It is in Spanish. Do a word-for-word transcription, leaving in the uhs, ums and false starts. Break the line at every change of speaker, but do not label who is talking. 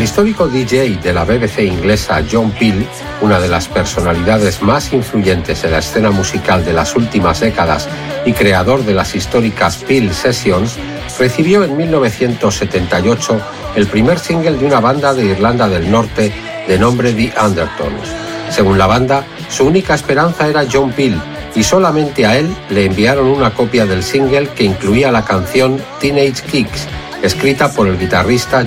histórico D J de la B B C inglesa John Peel, una de las personalidades más influyentes en la escena musical de las últimas décadas y creador de las históricas Peel Sessions, recibió en mil novecientos setenta y ocho el primer single de una banda de Irlanda del Norte de nombre The Undertones. Según la banda, su única esperanza era John Peel, y solamente a él le enviaron una copia del single que incluía la canción Teenage Kicks, escrita por el guitarrista